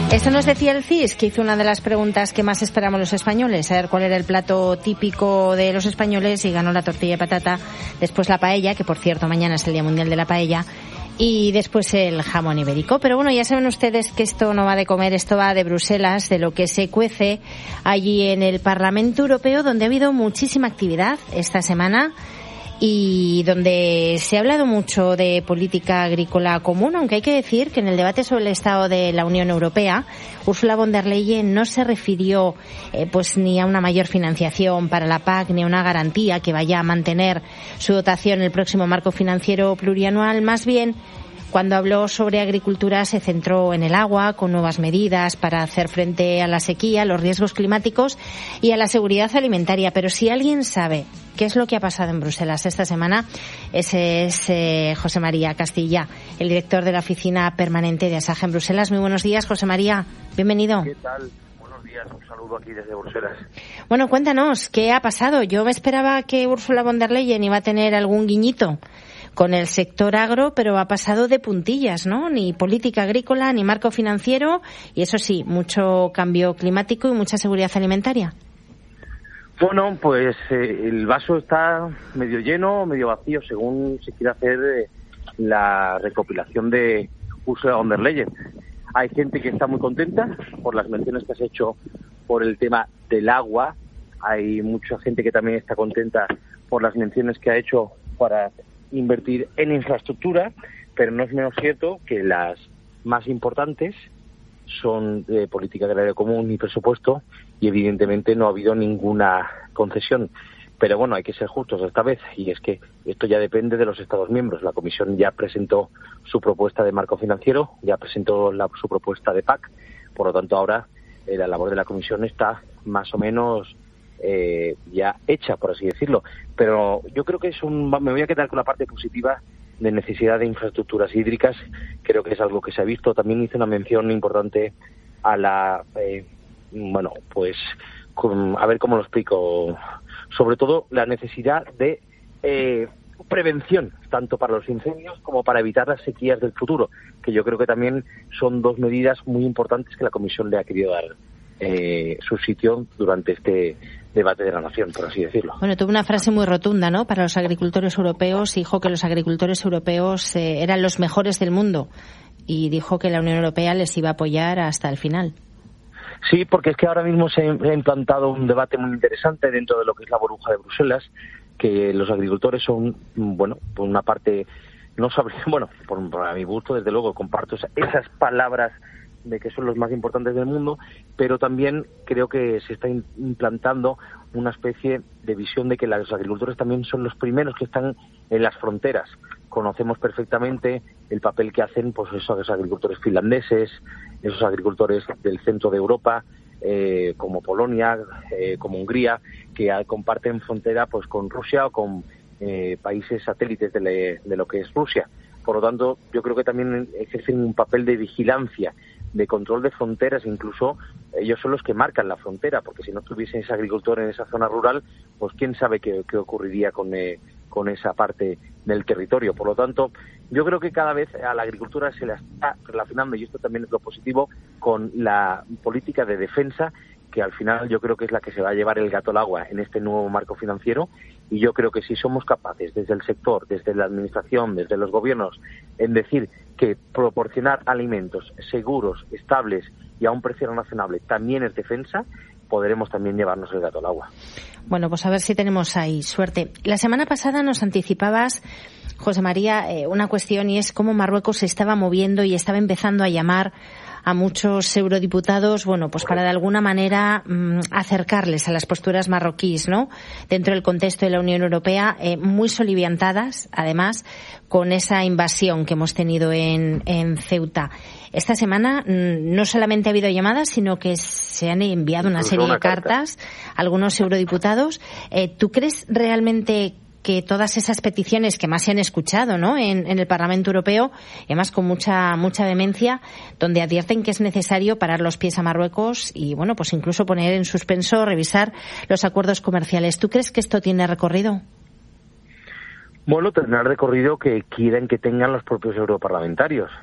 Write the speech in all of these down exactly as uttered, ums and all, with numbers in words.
Esto nos decía el C I S, que hizo una de las preguntas que más esperamos los españoles, saber cuál era el plato típico de los españoles, y ganó la tortilla de patata, después la paella, que por cierto mañana es el Día Mundial de la Paella, y después el jamón ibérico. Pero bueno, ya saben ustedes que esto no va de comer, esto va de Bruselas, de lo que se cuece allí en el Parlamento Europeo, donde ha habido muchísima actividad esta semana y donde se ha hablado mucho de política agrícola común, aunque hay que decir que en el debate sobre el estado de la Unión Europea, Ursula von der Leyen no se refirió eh, pues ni a una mayor financiación para la P A C, ni a una garantía que vaya a mantener su dotación en el próximo marco financiero plurianual. Más bien, cuando habló sobre agricultura se centró en el agua, con nuevas medidas para hacer frente a la sequía, los riesgos climáticos y a la seguridad alimentaria. Pero si alguien sabe qué es lo que ha pasado en Bruselas esta semana, ese es eh, José María Castilla, el director de la Oficina Permanente de Asaja en Bruselas. Muy buenos días, José María. Bienvenido. ¿Qué tal? Buenos días. Un saludo aquí desde Bruselas. Bueno, cuéntanos, ¿qué ha pasado? Yo me esperaba que Ursula von der Leyen iba a tener algún guiñito con el sector agro, pero ha pasado de puntillas, ¿no? Ni política agrícola, ni marco financiero, y eso sí, mucho cambio climático y mucha seguridad alimentaria. Bueno, pues eh, el vaso está medio lleno, medio vacío, según se quiere hacer eh, la recopilación de Ursula von der Leyen. Hay gente que está muy contenta por las menciones que has hecho por el tema del agua. Hay mucha gente que también está contenta por las menciones que ha hecho para invertir en infraestructura, pero no es menos cierto que las más importantes son de política agraria común y presupuesto, y evidentemente no ha habido ninguna concesión. Pero bueno, hay que ser justos esta vez, y es que esto ya depende de los Estados miembros. La Comisión ya presentó su propuesta de marco financiero, ya presentó la, su propuesta de P A C, por lo tanto ahora eh, la labor de la Comisión está más o menos eh, ya hecha, por así decirlo. Pero yo creo que es un, me voy a quedar con la parte positiva de necesidad de infraestructuras hídricas. Creo que es algo que se ha visto. También hice una mención importante a la, eh, bueno, pues, con, a ver cómo lo explico, sobre todo la necesidad de eh, prevención, tanto para los incendios como para evitar las sequías del futuro, que yo creo que también son dos medidas muy importantes que la Comisión le ha querido dar eh, su sitio durante este debate de la nación, por así decirlo. Bueno, tuvo una frase muy rotunda, ¿no?, para los agricultores europeos. Dijo que los agricultores europeos eh, eran los mejores del mundo, y dijo que la Unión Europea les iba a apoyar hasta el final. Sí, porque es que ahora mismo se ha implantado un debate muy interesante dentro de lo que es la burbuja de Bruselas, que los agricultores son, bueno, por una parte, no sabría, bueno, por, por a mi gusto, desde luego, comparto esa, esas palabras de que son los más importantes del mundo, pero también creo que se está implantando una especie de visión de que los agricultores también son los primeros que están en las fronteras. Conocemos perfectamente el papel que hacen pues esos agricultores finlandeses, esos agricultores del centro de Europa, eh, como Polonia, eh, como Hungría, que comparten frontera pues con Rusia o con eh, países satélites de, le, de lo que es Rusia. Por lo tanto, yo creo que también ejercen un papel de vigilancia, de control de fronteras. Incluso ellos son los que marcan la frontera, porque si no tuviesen ese agricultor en esa zona rural, pues quién sabe qué, qué ocurriría con, eh, con esa parte del territorio. Por lo tanto, yo creo que cada vez a la agricultura se la está relacionando, y esto también es lo positivo, con la política de defensa, que al final yo creo que es la que se va a llevar el gato al agua en este nuevo marco financiero. Y yo creo que si somos capaces, desde el sector, desde la administración, desde los gobiernos, en decir que proporcionar alimentos seguros, estables y a un precio razonable también es defensa, podremos también llevarnos el gato al agua. Bueno, pues a ver si tenemos ahí suerte. La semana pasada nos anticipabas, José María, eh, una cuestión, y es cómo Marruecos se estaba moviendo y estaba empezando a llamar a muchos eurodiputados, bueno, pues para de alguna manera mmm, acercarles a las posturas marroquíes, ¿no?, dentro del contexto de la Unión Europea, eh, muy soliviantadas, además, con esa invasión que hemos tenido en, en Ceuta. Esta semana mmm, no solamente ha habido llamadas, sino que se han enviado una serie de cartas a algunos eurodiputados. Eh, ¿Tú crees realmente que todas esas peticiones que más se han escuchado, ¿no?, en, en el Parlamento Europeo, además con mucha mucha vehemencia, donde advierten que es necesario parar los pies a Marruecos y, bueno, pues incluso poner en suspenso, revisar los acuerdos comerciales? ¿Tú crees que esto tiene recorrido? Bueno, tendrá el recorrido que quieren que tengan los propios europarlamentarios.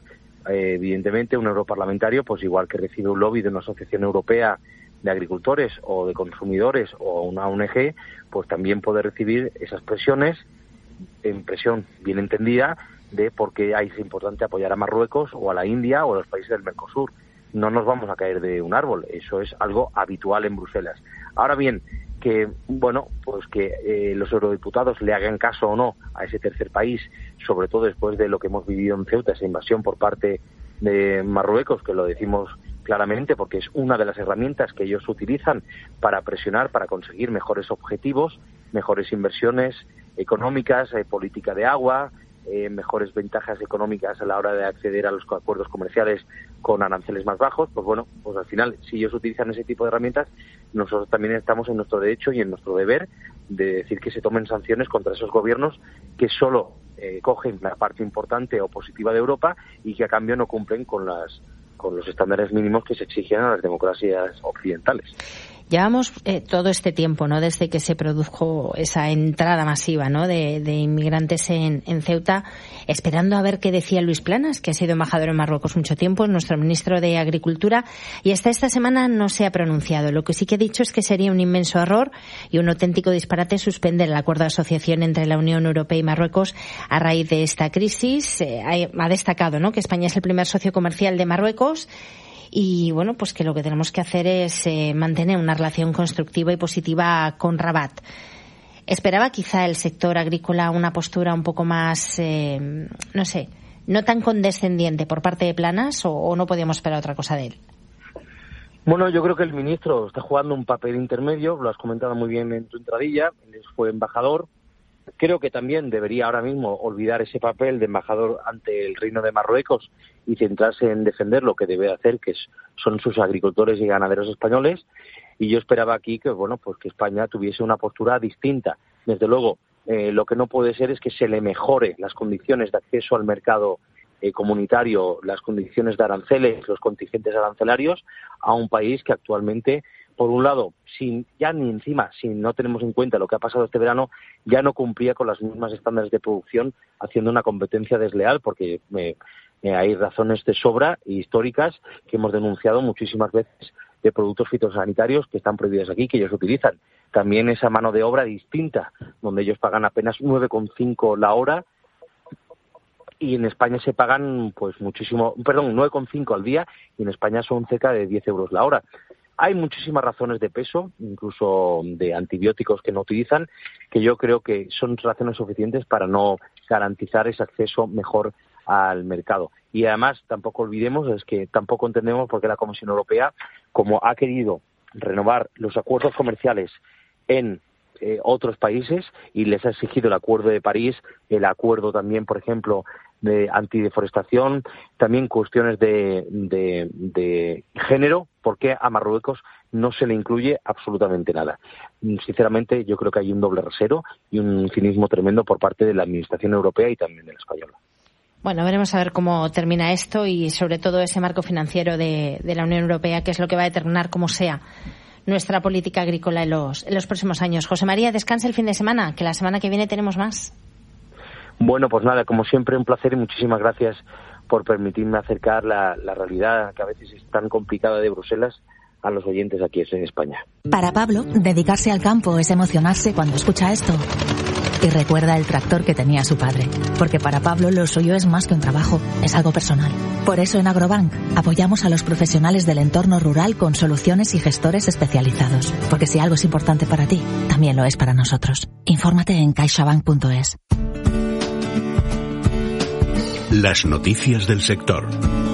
eh, evidentemente un europarlamentario, pues igual que recibe un lobby de una asociación europea de agricultores o de consumidores o una O N G, pues también puede recibir esas presiones, en presión bien entendida, de por qué es importante apoyar a Marruecos o a la India o a los países del Mercosur. No nos vamos a caer de un árbol, eso es algo habitual en Bruselas. Ahora bien, que bueno, pues que eh, los eurodiputados le hagan caso o no a ese tercer país, sobre todo después de lo que hemos vivido en Ceuta, esa invasión por parte de Marruecos, que lo decimos claramente porque es una de las herramientas que ellos utilizan para presionar, para conseguir mejores objetivos, mejores inversiones económicas, eh, política de agua, eh, mejores ventajas económicas a la hora de acceder a los acuerdos comerciales con aranceles más bajos. Pues bueno, pues al final, si ellos utilizan ese tipo de herramientas, nosotros también estamos en nuestro derecho y en nuestro deber de decir que se tomen sanciones contra esos gobiernos que solo eh, cogen la parte importante o positiva de Europa y que a cambio no cumplen con las con los estándares mínimos que se exigen a las democracias occidentales. Llevamos eh, todo este tiempo, ¿no?, desde que se produjo esa entrada masiva, ¿no?, de, de inmigrantes en, en Ceuta, esperando a ver qué decía Luis Planas, que ha sido embajador en Marruecos mucho tiempo, nuestro ministro de Agricultura, y hasta esta semana no se ha pronunciado. Lo que sí que ha dicho es que sería un inmenso error y un auténtico disparate suspender el acuerdo de asociación entre la Unión Europea y Marruecos a raíz de esta crisis. Eh, ha, ha destacado, ¿no?, que España es el primer socio comercial de Marruecos. Y bueno, pues que lo que tenemos que hacer es eh, mantener una relación constructiva y positiva con Rabat. ¿Esperaba quizá el sector agrícola una postura un poco más, eh, no sé, no tan condescendiente por parte de Planas, o, o no podíamos esperar otra cosa de él? Bueno, yo creo que el ministro está jugando un papel intermedio, lo has comentado muy bien en tu entradilla, él fue embajador. Creo que también debería ahora mismo olvidar ese papel de embajador ante el Reino de Marruecos y centrarse en defender lo que debe hacer, que es, son sus agricultores y ganaderos españoles. Y yo esperaba aquí que, bueno, pues que España tuviese una postura distinta. Desde luego, eh, lo que no puede ser es que se le mejore las condiciones de acceso al mercado eh, comunitario, las condiciones de aranceles, los contingentes arancelarios a un país que actualmente, por un lado, sin ya ni encima, si no tenemos en cuenta lo que ha pasado este verano, ya no cumplía con los mismos estándares de producción, haciendo una competencia desleal, porque eh, eh, hay razones de sobra históricas que hemos denunciado muchísimas veces de productos fitosanitarios que están prohibidos aquí, que ellos utilizan. También esa mano de obra distinta, donde ellos pagan apenas nueve coma cinco la hora, y en España se pagan pues muchísimo, perdón, nueve coma cinco al día, y en España son cerca de diez euros la hora. Hay muchísimas razones de peso, incluso de antibióticos que no utilizan, que yo creo que son razones suficientes para no garantizar ese acceso mejor al mercado. Y además, tampoco olvidemos, es que tampoco entendemos por qué la Comisión Europea, como ha querido renovar los acuerdos comerciales en eh, otros países y les ha exigido el Acuerdo de París, el acuerdo también, por ejemplo, de antideforestación, también cuestiones de, de, de género, porque a Marruecos no se le incluye absolutamente nada. Sinceramente, yo creo que hay un doble rasero y un cinismo tremendo por parte de la Administración Europea y también de la española. Bueno, veremos a ver cómo termina esto y sobre todo ese marco financiero de, de la Unión Europea, que es lo que va a determinar cómo sea nuestra política agrícola en los, en los próximos años. José María, descansa el fin de semana, que la semana que viene tenemos más. Bueno, pues nada, como siempre, un placer y muchísimas gracias por permitirme acercar la, la realidad que a veces es tan complicada de Bruselas a los oyentes aquí en España. Para Pablo, dedicarse al campo es emocionarse cuando escucha esto. Y recuerda el tractor que tenía su padre. Porque para Pablo lo suyo es más que un trabajo, es algo personal. Por eso en Agrobank apoyamos a los profesionales del entorno rural con soluciones y gestores especializados. Porque si algo es importante para ti, también lo es para nosotros. Infórmate en caixabank punto es. Las noticias del sector.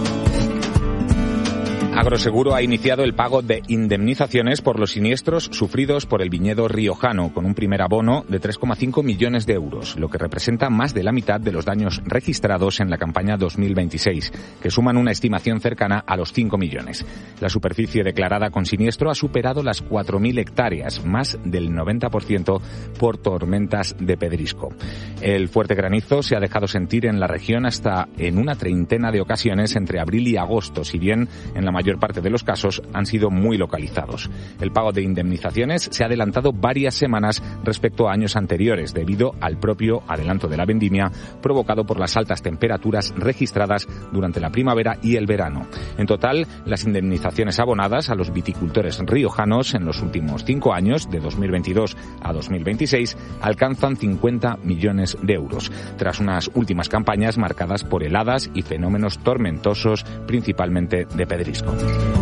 Agroseguro ha iniciado el pago de indemnizaciones por los siniestros sufridos por el viñedo riojano, con un primer abono de tres coma cinco millones de euros, lo que representa más de la mitad de los daños registrados en la campaña dos mil veintiséis, que suman una estimación cercana a los cinco millones. La superficie declarada con siniestro ha superado las cuatro mil hectáreas, más del noventa por ciento por tormentas de pedrisco. El fuerte granizo se ha dejado sentir en la región hasta en una treintena de ocasiones entre abril y agosto, si bien en la mayor mayor parte de los casos han sido muy localizados. El pago de indemnizaciones se ha adelantado varias semanas respecto a años anteriores debido al propio adelanto de la vendimia provocado por las altas temperaturas registradas durante la primavera y el verano. En total, las indemnizaciones abonadas a los viticultores riojanos en los últimos cinco años, de dos mil veintidós a dos mil veintiséis, alcanzan cincuenta millones de euros, tras unas últimas campañas marcadas por heladas y fenómenos tormentosos, principalmente de pedrisco.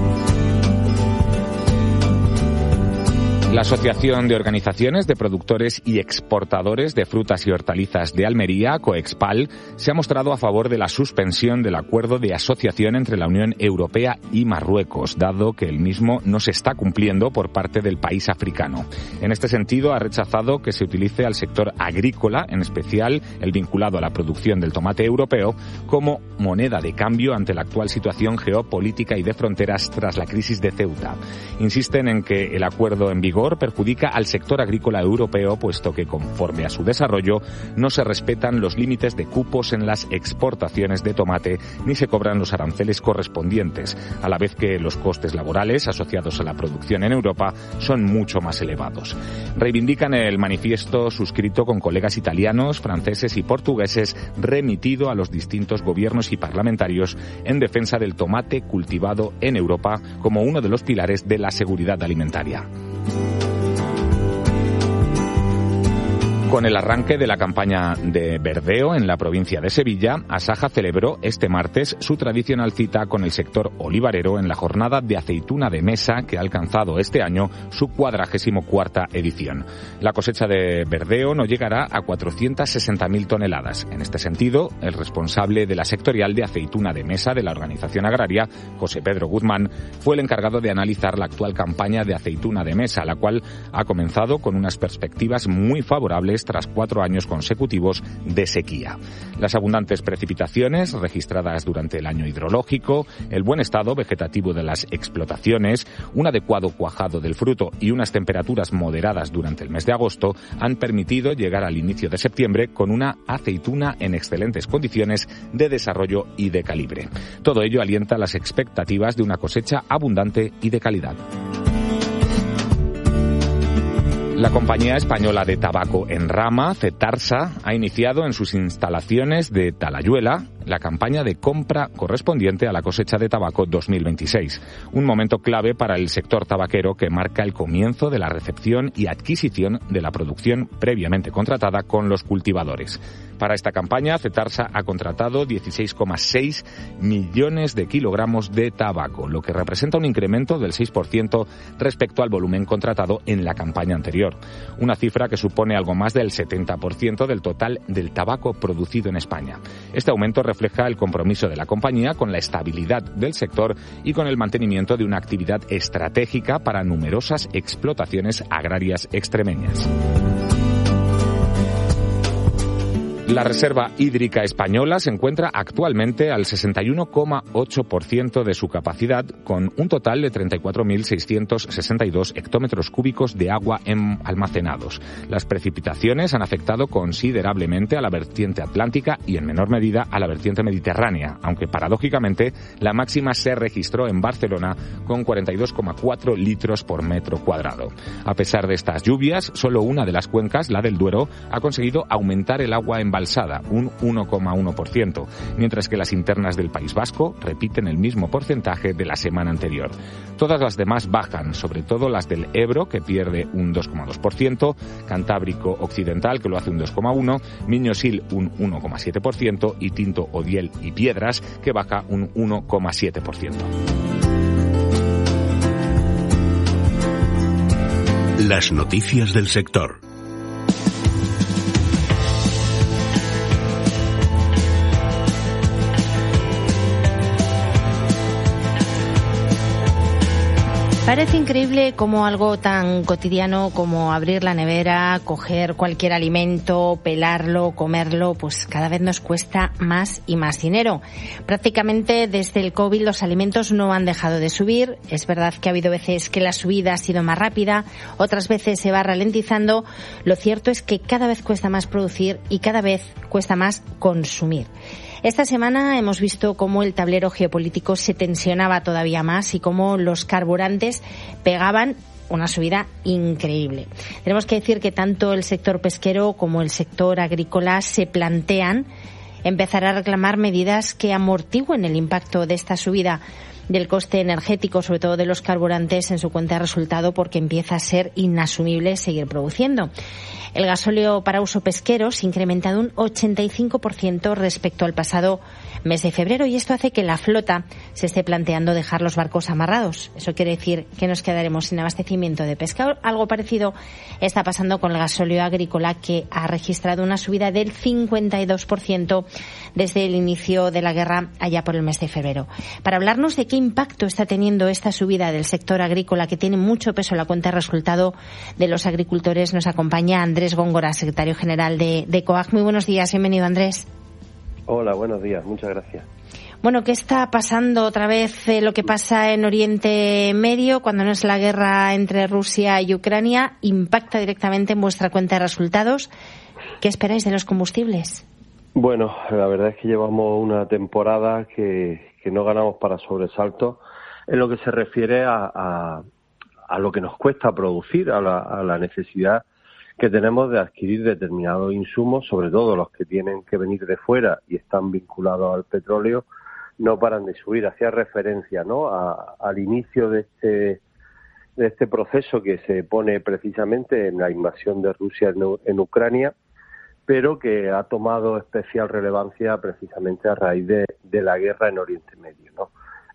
La Asociación de Organizaciones de Productores y Exportadores de Frutas y Hortalizas de Almería, COEXPAL, se ha mostrado a favor de la suspensión del acuerdo de asociación entre la Unión Europea y Marruecos, dado que el mismo no se está cumpliendo por parte del país africano. En este sentido, ha rechazado que se utilice al sector agrícola, en especial el vinculado a la producción del tomate europeo, como moneda de cambio ante la actual situación geopolítica y de fronteras tras la crisis de Ceuta. Insisten en que el acuerdo en vigor perjudica al sector agrícola europeo, puesto que, conforme a su desarrollo, no se respetan los límites de cupos en las exportaciones de tomate ni se cobran los aranceles correspondientes, a la vez que los costes laborales asociados a la producción en Europa son mucho más elevados. Reivindican el manifiesto suscrito con colegas italianos, franceses y portugueses, remitido a los distintos gobiernos y parlamentarios en defensa del tomate cultivado en Europa como uno de los pilares de la seguridad alimentaria. Con el arranque de la campaña de verdeo en la provincia de Sevilla, Asaja celebró este martes su tradicional cita con el sector olivarero en la jornada de aceituna de mesa que ha alcanzado este año su cuadragésimo cuarta edición. La cosecha de verdeo no llegará a cuatrocientas sesenta mil toneladas. En este sentido, el responsable de la sectorial de aceituna de mesa de la organización agraria, José Pedro Guzmán, fue el encargado de analizar la actual campaña de aceituna de mesa, la cual ha comenzado con unas perspectivas muy favorables tras cuatro años consecutivos de sequía. Las abundantes precipitaciones registradas durante el año hidrológico, el buen estado vegetativo de las explotaciones, un adecuado cuajado del fruto y unas temperaturas moderadas durante el mes de agosto han permitido llegar al inicio de septiembre con una aceituna en excelentes condiciones de desarrollo y de calibre. Todo ello alienta las expectativas de una cosecha abundante y de calidad. La compañía española de tabaco en rama, Cetarsa, ha iniciado en sus instalaciones de Talayuela la campaña de compra correspondiente a la cosecha de tabaco dos mil veintiséis, un momento clave para el sector tabaquero que marca el comienzo de la recepción y adquisición de la producción previamente contratada con los cultivadores. Para esta campaña, Cetarsa ha contratado dieciséis coma seis millones de kilogramos de tabaco, lo que representa un incremento del seis por ciento respecto al volumen contratado en la campaña anterior, una cifra que supone algo más del setenta por ciento del total del tabaco producido en España. Este aumento refleja el compromiso de la compañía con la estabilidad del sector y con el mantenimiento de una actividad estratégica para numerosas explotaciones agrarias extremeñas. La reserva hídrica española se encuentra actualmente al sesenta y uno coma ocho por ciento de su capacidad, con un total de treinta y cuatro mil seiscientos sesenta y dos hectómetros cúbicos de agua almacenados. Las precipitaciones han afectado considerablemente a la vertiente atlántica y en menor medida a la vertiente mediterránea, aunque paradójicamente la máxima se registró en Barcelona con cuarenta y dos coma cuatro litros por metro cuadrado. A pesar de estas lluvias, solo una de las cuencas, la del Duero, ha conseguido aumentar el agua en embalsada, un uno coma uno por ciento, mientras que las internas del País Vasco repiten el mismo porcentaje de la semana anterior. Todas las demás bajan, sobre todo las del Ebro, que pierde un dos coma dos por ciento, Cantábrico Occidental, que lo hace un dos coma uno por ciento, Miño-Sil un uno coma siete por ciento y Tinto, Odiel y Piedras, que baja un uno coma siete por ciento. Las noticias del sector. Parece increíble cómo algo tan cotidiano como abrir la nevera, coger cualquier alimento, pelarlo, comerlo, pues cada vez nos cuesta más y más dinero. Prácticamente desde el COVID los alimentos no han dejado de subir. Es verdad que ha habido veces que la subida ha sido más rápida, otras veces se va ralentizando. Lo cierto es que cada vez cuesta más producir y cada vez cuesta más consumir. Esta semana hemos visto cómo el tablero geopolítico se tensionaba todavía más y cómo los carburantes pegaban una subida increíble. Tenemos que decir que tanto el sector pesquero como el sector agrícola se plantean empezar a reclamar medidas que amortigüen el impacto de esta subida del coste energético, sobre todo de los carburantes, en su cuenta de resultado, porque empieza a ser inasumible seguir produciendo. El gasóleo para uso pesquero se ha incrementado un ochenta y cinco por ciento respecto al pasado mes de febrero, y esto hace que la flota se esté planteando dejar los barcos amarrados. Eso quiere decir que nos quedaremos sin abastecimiento de pescado. Algo parecido está pasando con el gasóleo agrícola, que ha registrado una subida del cincuenta y dos por ciento desde el inicio de la guerra allá por el mes de febrero. Para hablarnos de qué impacto está teniendo esta subida del sector agrícola, que tiene mucho peso en la cuenta de resultado de los agricultores, nos acompaña Andrés Góngora, secretario general de, de COAG. Muy buenos días, bienvenido, Andrés. Hola, buenos días, muchas gracias. Bueno, ¿qué está pasando otra vez eh, lo que pasa en Oriente Medio, cuando no es la guerra entre Rusia y Ucrania? ¿Impacta directamente en vuestra cuenta de resultados? ¿Qué esperáis de los combustibles? Bueno, la verdad es que llevamos una temporada que, que no ganamos para sobresaltos en lo que se refiere a, a, a lo que nos cuesta producir, a la, a la necesidad que tenemos de adquirir determinados insumos, sobre todo los que tienen que venir de fuera y están vinculados al petróleo, no paran de subir. Hacía referencia, ¿no?, a, al inicio de este, de este proceso que se pone precisamente en la invasión de Rusia en, en Ucrania, pero que ha tomado especial relevancia precisamente a raíz de, de la guerra en Oriente Medio, ¿no?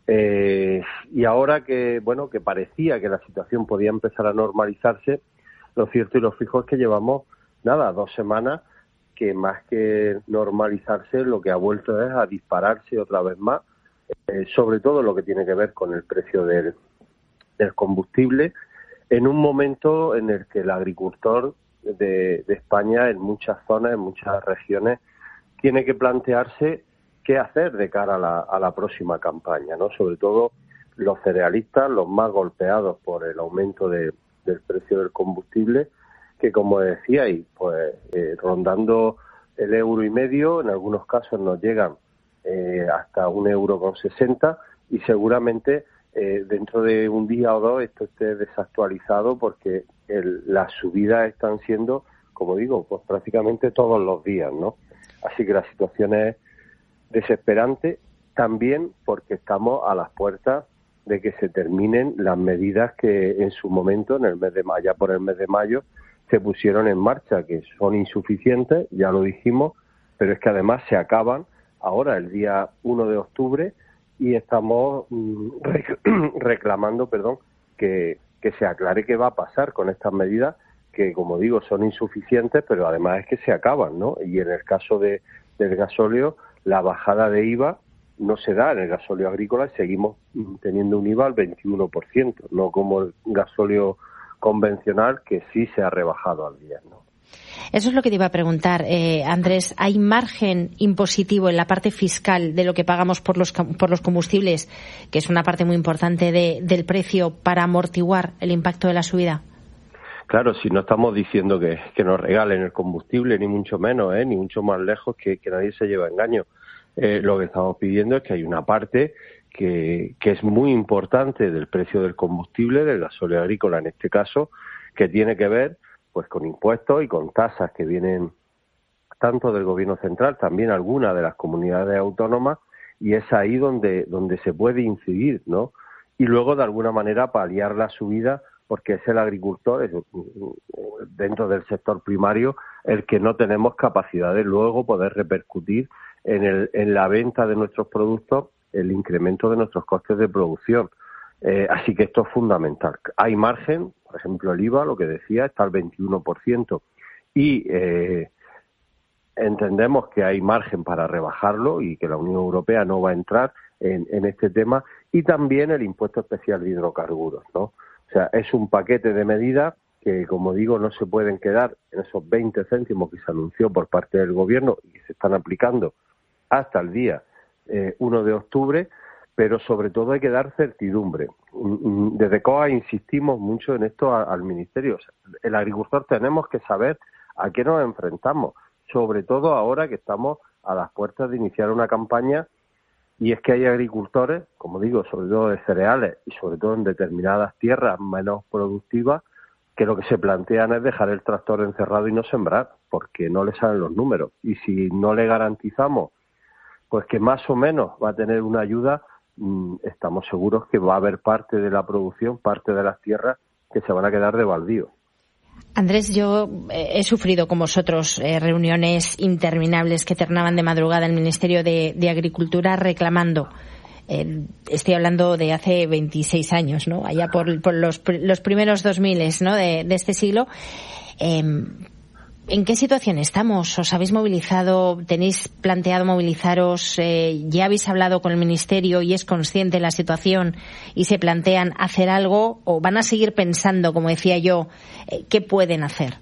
Eh, y ahora que, bueno, que parecía que la situación podía empezar a normalizarse, lo cierto y lo fijo es que llevamos, nada, dos semanas que más que normalizarse, lo que ha vuelto es a dispararse otra vez más, eh, sobre todo lo que tiene que ver con el precio del, del combustible, en un momento en el que el agricultor de, de España, en muchas zonas, en muchas regiones, tiene que plantearse qué hacer de cara a la, a la próxima campaña, ¿no? Sobre todo los cerealistas, los más golpeados por el aumento de del precio del combustible, que, como decíais, pues eh, rondando el euro y medio, en algunos casos nos llegan eh, hasta un euro con sesenta, y seguramente eh, dentro de un día o dos esto esté desactualizado, porque el, las subidas están siendo, como digo, pues prácticamente todos los días, ¿no? Así que la situación es desesperante, también porque estamos a las puertas de que se terminen las medidas que en su momento, en el mes de mayo, por el mes de mayo, se pusieron en marcha, que son insuficientes, ya lo dijimos, pero es que además se acaban ahora el día uno de octubre, y estamos mm, reclamando, perdón, que, que se aclare qué va a pasar con estas medidas, que, como digo, son insuficientes, pero además es que se acaban, ¿no? Y en el caso de, del gasóleo, la bajada de I V A no se da en el gasóleo agrícola, y seguimos teniendo un I V A al veintiuno por ciento, no como el gasóleo convencional, que sí se ha rebajado al día, ¿no? Eso es lo que te iba a preguntar, eh, Andrés. ¿Hay margen impositivo en la parte fiscal de lo que pagamos por los por los combustibles, que es una parte muy importante de, del precio, para amortiguar el impacto de la subida? Claro, si no estamos diciendo que, que nos regalen el combustible, ni mucho menos, ¿eh? ni mucho más lejos, que, que nadie se lleva engaño. Eh, lo que estamos pidiendo es que hay una parte que, que es muy importante del precio del combustible, del gasóleo agrícola en este caso, que tiene que ver pues con impuestos y con tasas que vienen tanto del gobierno central, también algunas de las comunidades autónomas, y es ahí donde, donde se puede incidir, ¿no? Y luego, de alguna manera, paliar la subida, porque es el agricultor, es, dentro del sector primario, el que no tenemos capacidad de luego poder repercutir en, el, en la venta de nuestros productos el incremento de nuestros costes de producción. Eh, así que esto es fundamental. Hay margen, por ejemplo, el I V A, lo que decía, está al veintiuno por ciento, y eh, entendemos que hay margen para rebajarlo y que la Unión Europea no va a entrar en, en este tema, y también el impuesto especial de hidrocarburos, ¿no? O sea, es un paquete de medidas que, como digo, no se pueden quedar en esos veinte céntimos que se anunció por parte del Gobierno y que se están aplicando hasta el día eh, uno de octubre, pero sobre todo hay que dar certidumbre. Desde COA insistimos mucho en esto a, al Ministerio. El agricultor tenemos que saber a qué nos enfrentamos, sobre todo ahora que estamos a las puertas de iniciar una campaña, y es que hay agricultores, como digo, sobre todo de cereales y sobre todo en determinadas tierras menos productivas, que lo que se plantean es dejar el tractor encerrado y no sembrar, porque no le salen los números. Y si no le garantizamos pues que más o menos va a tener una ayuda, mmm, estamos seguros que va a haber parte de la producción, parte de las tierras que se van a quedar de baldío. Andrés, yo he sufrido con vosotros eh, reuniones interminables que terminaban de madrugada en el Ministerio de, de Agricultura reclamando. Eh, estoy hablando de hace veintiséis años, ¿no? Allá por, por los, los primeros dos miles, ¿no? de, de este siglo. Eh, ¿En qué situación estamos? ¿Os habéis movilizado? ¿Tenéis planteado movilizaros? Eh, ¿Ya habéis hablado con el Ministerio y es consciente de la situación y se plantean hacer algo? ¿O van a seguir pensando, como decía yo, eh, qué pueden hacer?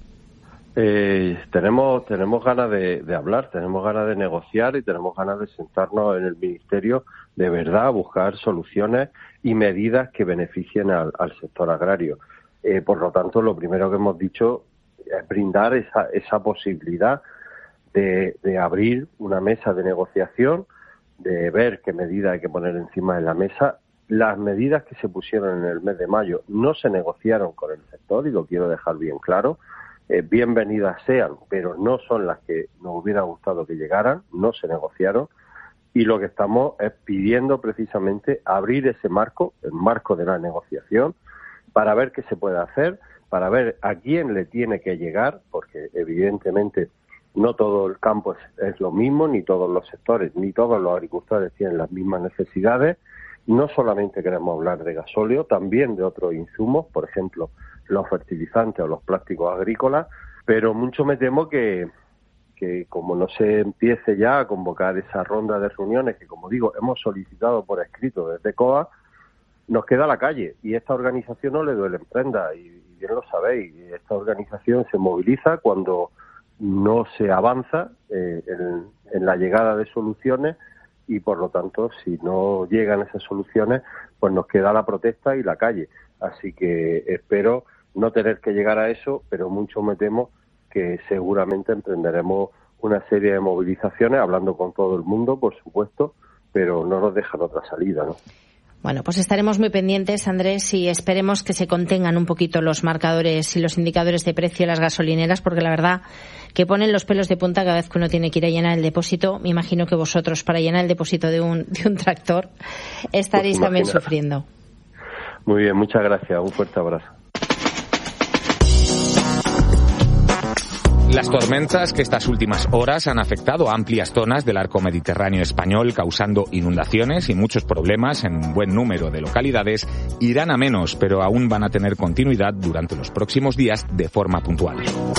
Eh, tenemos tenemos ganas de, de hablar, tenemos ganas de negociar y tenemos ganas de sentarnos en el Ministerio de verdad a buscar soluciones y medidas que beneficien al, al sector agrario. Eh, por lo tanto, lo primero que hemos dicho es brindar esa, esa posibilidad de, de abrir una mesa de negociación, de ver qué medidas hay que poner encima de la mesa. Las medidas que se pusieron en el mes de mayo no se negociaron con el sector, y lo quiero dejar bien claro. Eh, bienvenidas sean, pero no son las que nos hubiera gustado que llegaran, no se negociaron, y lo que estamos es pidiendo precisamente abrir ese marco, el marco de la negociación, para ver qué se puede hacer, para ver a quién le tiene que llegar, porque evidentemente no todo el campo es, es lo mismo, ni todos los sectores, ni todos los agricultores tienen las mismas necesidades. No solamente queremos hablar de gasóleo, también de otros insumos, por ejemplo, los fertilizantes o los plásticos agrícolas, pero mucho me temo que, que como no se empiece ya a convocar esa ronda de reuniones que, como digo, hemos solicitado por escrito desde C O A, nos queda la calle, y esta organización no le duele en prenda, y, y bien lo sabéis, esta organización se moviliza cuando no se avanza eh, en, en la llegada de soluciones, y por lo tanto, si no llegan esas soluciones, pues nos queda la protesta y la calle. Así que espero no tener que llegar a eso, pero mucho me temo que seguramente emprenderemos una serie de movilizaciones, hablando con todo el mundo, por supuesto, pero no nos dejan otra salida, ¿no? Bueno, pues estaremos muy pendientes, Andrés, y esperemos que se contengan un poquito los marcadores y los indicadores de precio de las gasolineras, porque la verdad que ponen los pelos de punta cada vez que uno tiene que ir a llenar el depósito. Me imagino que vosotros, para llenar el depósito de un, de un tractor, estaréis pues también sufriendo. Muy bien, muchas gracias. Un fuerte abrazo. Las tormentas que estas últimas horas han afectado a amplias zonas del arco mediterráneo español, causando inundaciones y muchos problemas en un buen número de localidades, irán a menos, pero aún van a tener continuidad durante los próximos días de forma puntual.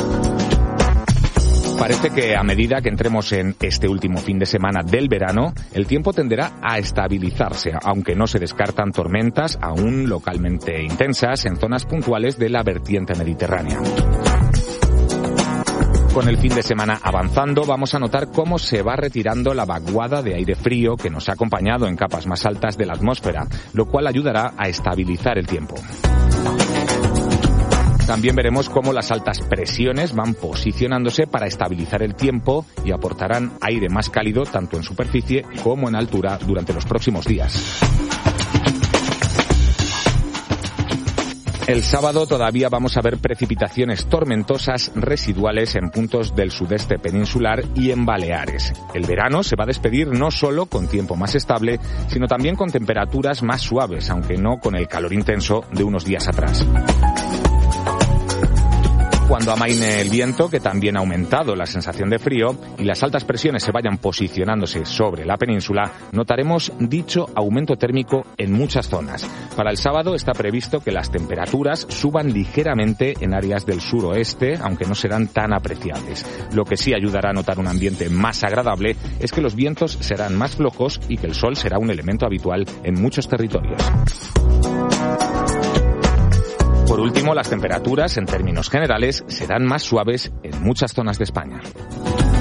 Parece que a medida que entremos en este último fin de semana del verano, el tiempo tenderá a estabilizarse, aunque no se descartan tormentas aún localmente intensas en zonas puntuales de la vertiente mediterránea. Con el fin de semana avanzando, vamos a notar cómo se va retirando la vaguada de aire frío que nos ha acompañado en capas más altas de la atmósfera, lo cual ayudará a estabilizar el tiempo. También veremos cómo las altas presiones van posicionándose para estabilizar el tiempo y aportarán aire más cálido tanto en superficie como en altura durante los próximos días. El sábado todavía vamos a ver precipitaciones tormentosas residuales en puntos del sudeste peninsular y en Baleares. El verano se va a despedir no solo con tiempo más estable, sino también con temperaturas más suaves, aunque no con el calor intenso de unos días atrás. Cuando amaine el viento, que también ha aumentado la sensación de frío, y las altas presiones se vayan posicionándose sobre la península, notaremos dicho aumento térmico en muchas zonas. Para el sábado está previsto que las temperaturas suban ligeramente en áreas del suroeste, aunque no serán tan apreciables. Lo que sí ayudará a notar un ambiente más agradable es que los vientos serán más flojos y que el sol será un elemento habitual en muchos territorios. Por último, las temperaturas, en términos generales, serán más suaves en muchas zonas de España.